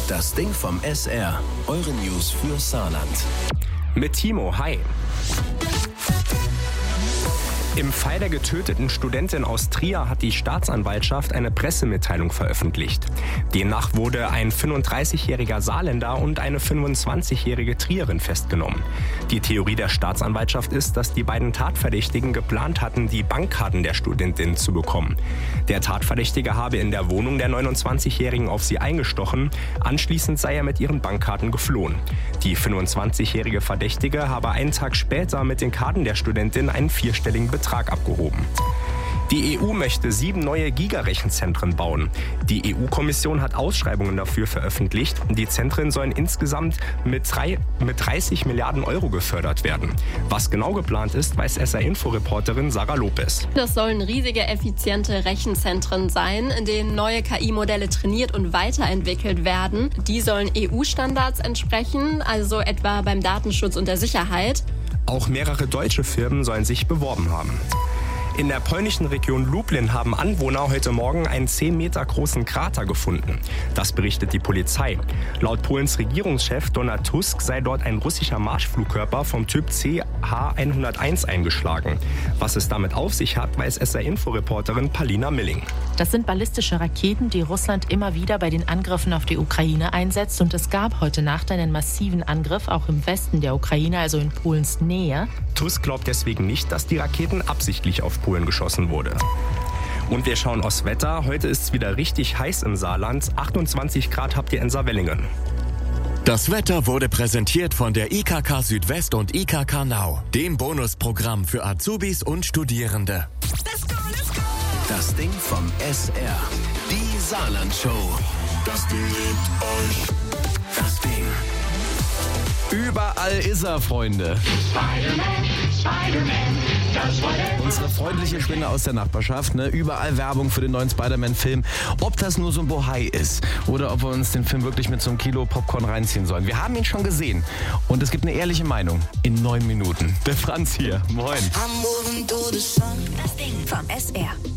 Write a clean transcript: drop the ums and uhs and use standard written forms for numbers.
Das Ding vom SR. Eure News für Saarland. Mit Timo, hi. Im Fall der getöteten Studentin aus Trier hat die Staatsanwaltschaft eine Pressemitteilung veröffentlicht. Demnach wurde ein 35-jähriger Saarländer und eine 25-jährige Trierin festgenommen. Die Theorie der Staatsanwaltschaft ist, dass die beiden Tatverdächtigen geplant hatten, die Bankkarten der Studentin zu bekommen. Der Tatverdächtige habe in der Wohnung der 29-Jährigen auf sie eingestochen. Anschließend sei er mit ihren Bankkarten geflohen. Die 25-jährige Verdächtige habe einen Tag später mit den Karten der Studentin einen vierstelligen Betrag abgehoben. Die EU möchte 7 neue Gigarechenzentren bauen. Die EU-Kommission hat Ausschreibungen dafür veröffentlicht. Die Zentren sollen insgesamt mit 30 Milliarden Euro gefördert werden. Was genau geplant ist, weiß SR-Info-Reporterin Sarah Lopez. Das sollen riesige, effiziente Rechenzentren sein, in denen neue KI-Modelle trainiert und weiterentwickelt werden. Die sollen EU-Standards entsprechen, also etwa beim Datenschutz und der Sicherheit. Auch mehrere deutsche Firmen sollen sich beworben haben. In der polnischen Region Lublin haben Anwohner heute Morgen einen 10 Meter großen Krater gefunden. Das berichtet die Polizei. Laut Polens Regierungschef Donald Tusk sei dort ein russischer Marschflugkörper vom Typ CH-101 eingeschlagen. Was es damit auf sich hat, weiß SR-Info-Reporterin Palina Milling. Das sind ballistische Raketen, die Russland immer wieder bei den Angriffen auf die Ukraine einsetzt. Und es gab heute Nacht einen massiven Angriff, auch im Westen der Ukraine, also in Polens Nähe. Tusk glaubt deswegen nicht, dass die Raketen absichtlich auf Polen geschossen wurde. Und wir schauen aufs Wetter. Heute ist es wieder richtig heiß im Saarland. 28 Grad habt ihr in Saarwellingen. Das Wetter wurde präsentiert von der IKK Südwest und IKK Now, dem Bonusprogramm für Azubis und Studierende. Let's go, let's go. Das Ding vom SR. Die Saarland-Show. Das Ding liebt euch. Das Ding. Überall ist er, Freunde. Unsere freundliche Spinne aus der Nachbarschaft, ne? Überall Werbung für den neuen Spider-Man-Film. Ob das nur so ein Bohai ist oder ob wir uns den Film wirklich mit so einem Kilo Popcorn reinziehen sollen. Wir haben ihn schon gesehen und es gibt eine ehrliche Meinung in 9 Minuten. Der Franz hier, moin. Das Ding vom SR.